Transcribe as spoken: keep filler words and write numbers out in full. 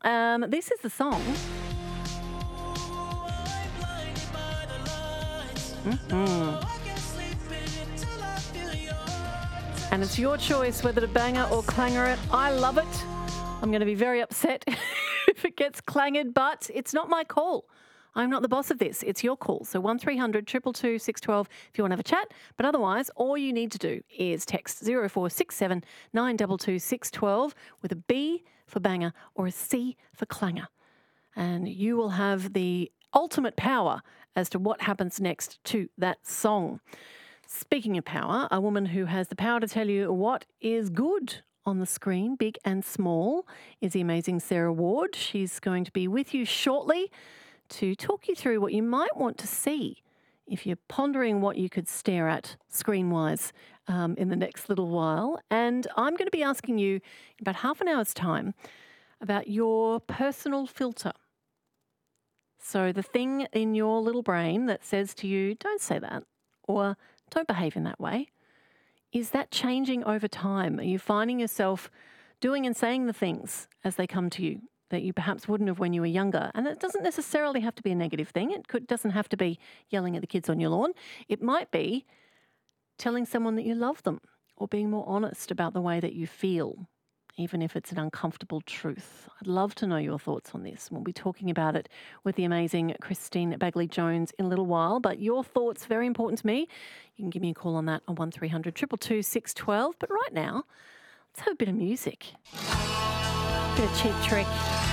Um, this is the song. Mm-hmm. And it's your choice whether to banger or clanger it. I love it. I'm going to be very upset if it gets clanged, but it's not my call. I'm not the boss of this. It's your call. So one three hundred two two two six one two if you want to have a chat. But otherwise, all you need to do is text zero four six seven nine two two six one two with a B for banger or a C for clanger. And you will have the ultimate power as to what happens next to that song. Speaking of power, a woman who has the power to tell you what is good on the screen, big and small, is the amazing Sarah Ward. She's going to be with you shortly to talk you through what you might want to see if you're pondering what you could stare at screen-wise um, in the next little while. And I'm going to be asking you in about half an hour's time about your personal filter. So the thing in your little brain that says to you, don't say that, or don't behave in that way, is that changing over time? Are you finding yourself doing and saying the things as they come to you that you perhaps wouldn't have when you were younger? And it doesn't necessarily have to be a negative thing. It could, doesn't have to be yelling at the kids on your lawn. It might be telling someone that you love them or being more honest about the way that you feel, even if it's an uncomfortable truth. I'd love to know your thoughts on this. We'll be talking about it with the amazing Christine Bagley-Jones in a little while, but your thoughts, very important to me. You can give me a call on that on one three hundred two two two six one two. But right now, let's have a bit of music. A bit of Cheap Trick.